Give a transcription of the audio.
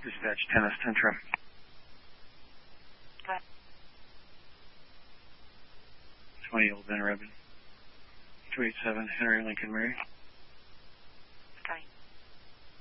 Dispatch Tennis Central. 20 Old Ben Rebbe. 287 Henry Lincoln Mary.